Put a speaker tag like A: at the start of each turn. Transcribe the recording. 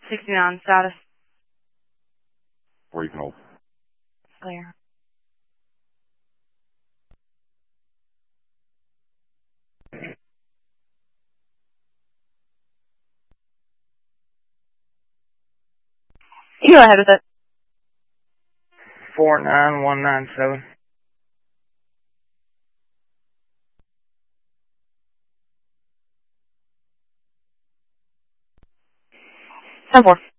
A: 69 status.
B: Where you can hold.
A: Clear. You go ahead with it.
C: 49197.
A: 10-4.